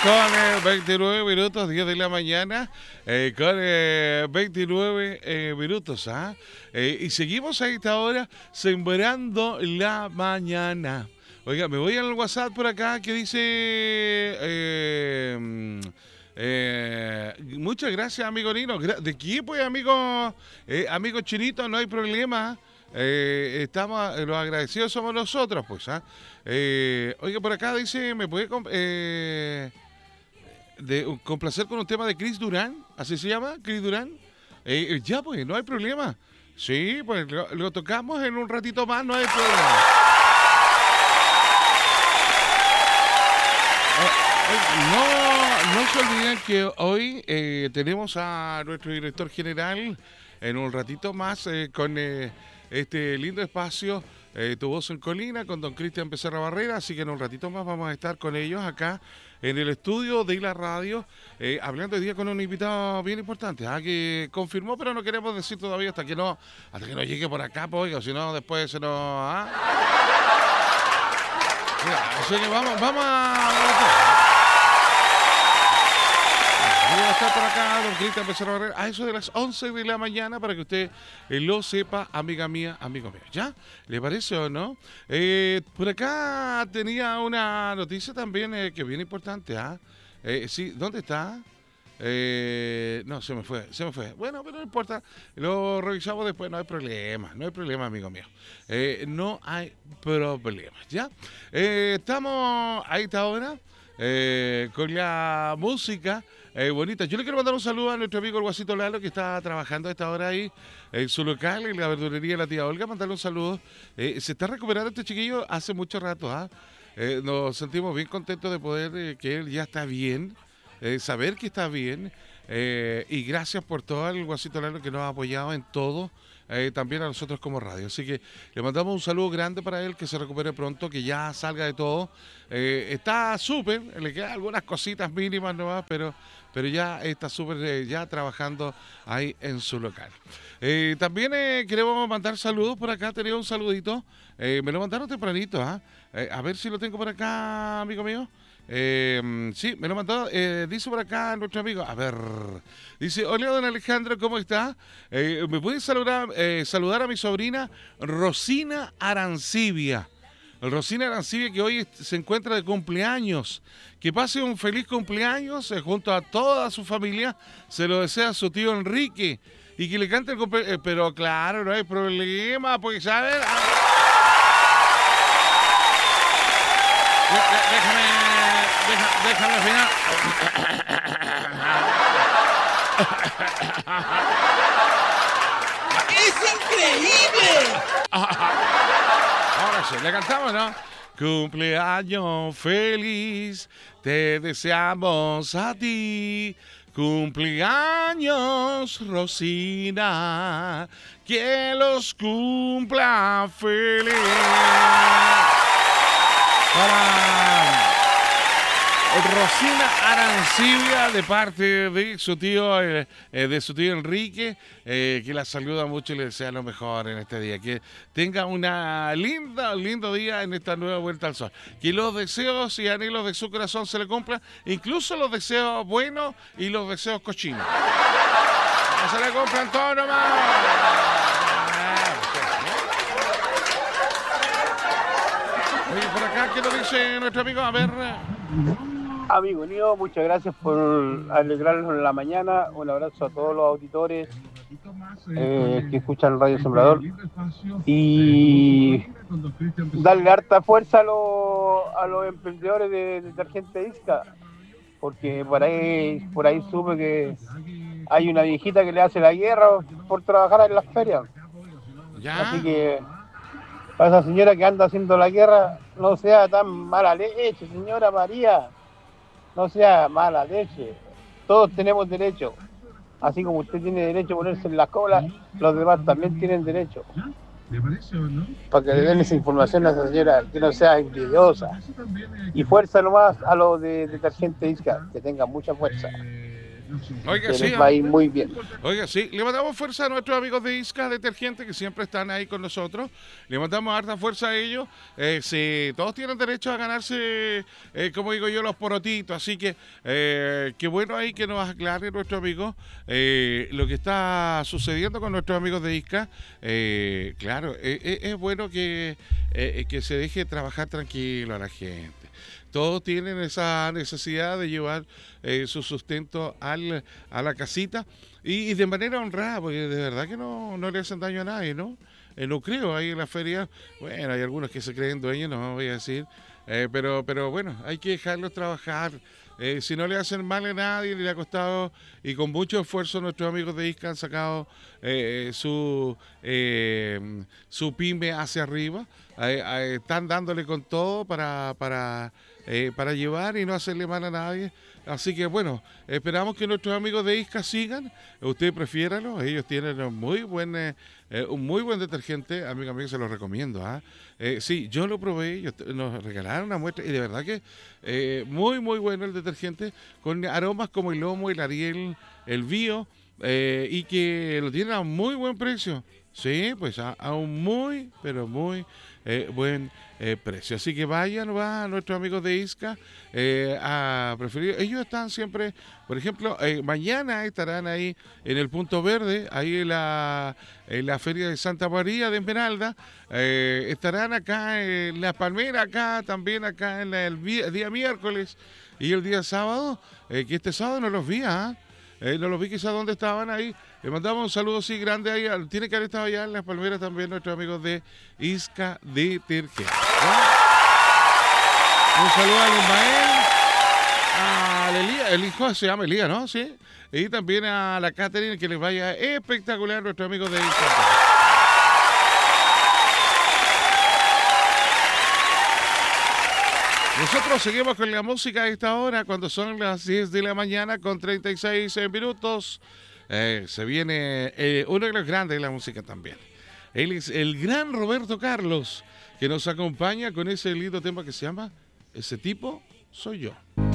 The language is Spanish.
con 29 minutos, 10 de la mañana, con 29 minutos, ¿ah? Y seguimos a esta hora sembrando la mañana. Oiga, me voy al WhatsApp por acá que dice... muchas gracias, amigo Nino. ¿De quién, pues, amigo, amigo Chinito? No hay problema. Estamos, los agradecidos somos nosotros, pues, ¿ah? Oiga, por acá dice, ¿me puede complacer con un tema de Chris Durán? ¿Así se llama? ¿Chris Durán? Ya, pues, no hay problema. Sí, pues lo tocamos en un ratito más, no hay problema. No se olviden que hoy tenemos a nuestro director general en un ratito más con este lindo espacio, Tu Voz en Colina, con don Cristian Becerra Barrera, así que en un ratito más vamos a estar con ellos acá en el estudio de la radio, hablando hoy día con un invitado bien importante, que confirmó, pero no queremos decir todavía hasta que no llegue por acá, pues, oiga, si no después se nos... Así que vamos a... Voy a estar por acá, don Cristian Becerra Barrera, a eso de las 11 de la mañana para que usted lo sepa, amiga mía, amigo mío. ¿Ya? ¿Le parece o no? Por acá tenía una noticia también que es bien importante. Sí, ¿dónde está? No, se me fue. Bueno, pero no importa, lo revisamos después, no hay problema, amigo mío. No hay problemas, ¿ya? Estamos a esta hora con la música. Bonita. Yo le quiero mandar un saludo a nuestro amigo el Guasito Lalo, que está trabajando a esta hora ahí en su local, en la verdulería de la tía Olga. Mandarle un saludo. Se está recuperando este chiquillo hace mucho rato. Nos sentimos bien contentos de poder que él ya está bien, saber que está bien. Y gracias por todo el Guasito Lalo que nos ha apoyado en todo. También a nosotros como radio. Así que le mandamos un saludo grande para él, que se recupere pronto, que ya salga de todo. Está súper, le quedan algunas cositas mínimas nomás, pero ya está súper, ya trabajando ahí en su local. También queremos mandar saludos por acá, tenía un saludito, me lo mandaron tempranito, a ver si lo tengo por acá, amigo mío. Sí, me lo mandó, dice por acá nuestro amigo, a ver, dice, hola don Alejandro, ¿cómo está? ¿Me puede saludar a mi sobrina Rosina Arancibia? Rosina Arancibia, que hoy se encuentra de cumpleaños. Que pase un feliz cumpleaños junto a toda su familia, se lo desea su tío Enrique, y que le cante el cumpleaños, pero claro, no hay problema, porque, ¿sabes? Déjame al final. ¡Es increíble! Ahora sí, le cantamos, ¿no? Cumpleaños feliz, te deseamos a ti. Cumpleaños, Rosina, que los cumpla feliz. Para Rosina Arancibia, de parte de su tío Enrique, que la saluda mucho y le desea lo mejor en este día. Que tenga un lindo día en esta nueva vuelta al sol. Que los deseos y anhelos de su corazón se le cumplan, incluso los deseos buenos y los deseos cochinos. No se le cumplan todos nomás. Oye, por acá, ¿qué nos dice nuestro amigo? A ver. Amigo mío, muchas gracias por alegrarnos en la mañana. Un abrazo a todos los auditores que escuchan Radio Sembrador. Y darle harta fuerza a los emprendedores de detergente Isca, porque por ahí supe que hay una viejita que le hace la guerra por trabajar en las ferias. ¿Ya? Así que para esa señora que anda haciendo la guerra, no sea tan mala leche, señora María. No sea mala leche. Todos tenemos derecho. Así como usted tiene derecho a ponerse en la cola, los demás también tienen derecho. Para que le den esa información a esa señora, que no sea envidiosa. Y fuerza nomás a los de detergente Isca, que tengan mucha fuerza. Oiga, Que sí, les va a ir muy bien. oiga, sí, le mandamos fuerza a nuestros amigos de Isca Detergente que siempre están ahí con nosotros. Le mandamos harta fuerza a ellos. Sí, todos tienen derecho a ganarse, como digo yo, los porotitos. Así que qué bueno ahí que nos aclare nuestro amigo lo que está sucediendo con nuestros amigos de Isca. Claro, es bueno que se deje trabajar tranquilo a la gente. Todos tienen esa necesidad de llevar su sustento a la casita y de manera honrada, porque de verdad que no le hacen daño a nadie, ¿no? No creo, ahí en la feria, bueno, hay algunos que se creen dueños, no voy a decir, pero bueno, hay que dejarlos trabajar. Si no le hacen mal a nadie, le ha costado, y con mucho esfuerzo nuestros amigos de Isca han sacado su pyme hacia arriba. Están dándole con todo para llevar y no hacerle mal a nadie. Así que bueno, esperamos que nuestros amigos de Isca sigan. Usted prefiéralo, ellos tienen un muy buen detergente, amigo mío, se lo recomiendo. Sí, yo lo probé, nos regalaron una muestra y de verdad que muy bueno el detergente, con aromas como el Omo, el Ariel, el Bio, y que lo tienen a muy buen precio. Sí, pues a un muy, pero muy buen precio. Así que va a nuestros amigos de Isca a preferir. Ellos están siempre, por ejemplo, mañana estarán ahí en el Punto Verde, ahí en la Feria de Santa María de Esmeralda. Estarán acá en La Palmera, acá también, acá en el día miércoles y el día sábado, que este sábado no los vi, no los vi quizás dónde estaban ahí. Le mandamos un saludo así grande ahí. Tiene que haber estado allá en Las Palmeras también nuestros amigos de Isca Detergente. Un saludo a Ismael, a Elías, el hijo se llama Elías, ¿no? Sí. Y también a la Catherine, que les vaya espectacular nuestros amigos de Isca. Nosotros seguimos con la música a esta hora, cuando son las 10 de la mañana con 36 minutos. Se viene uno de los grandes de la música también. Él es el gran Roberto Carlos, que nos acompaña con ese lindo tema que se llama Ese tipo soy yo.